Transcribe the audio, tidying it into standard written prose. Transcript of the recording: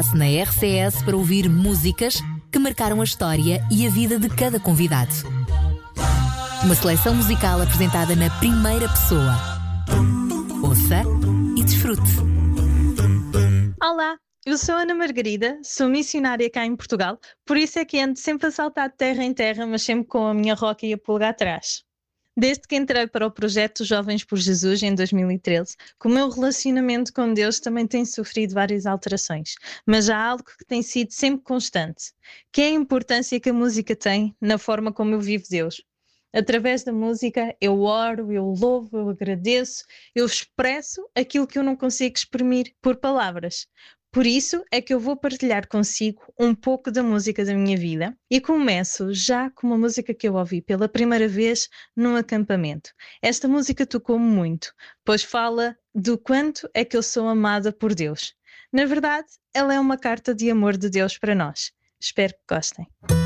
passe na RCS para ouvir músicas que marcaram a história e a vida de cada convidado. Uma seleção musical apresentada na primeira pessoa. Ouça e desfrute. Olá, eu sou Ana Margarida, sou missionária cá em Portugal, por isso é que ando sempre a saltar de terra em terra, mas sempre com a minha roca e a pulga atrás. Desde que entrei para o projeto Jovens por Jesus em 2013, que o meu relacionamento com Deus também tem sofrido várias alterações, mas há algo que tem sido sempre constante, que é a importância que a música tem na forma como eu vivo Deus. Através da música eu oro, eu louvo, eu agradeço, eu expresso aquilo que eu não consigo exprimir por palavras. Por isso é que eu vou partilhar consigo um pouco da música da minha vida e começo já com uma música que eu ouvi pela primeira vez num acampamento. Esta música tocou-me muito, pois fala do quanto é que eu sou amada por Deus. Na verdade, ela é uma carta de amor de Deus para nós. Espero que gostem.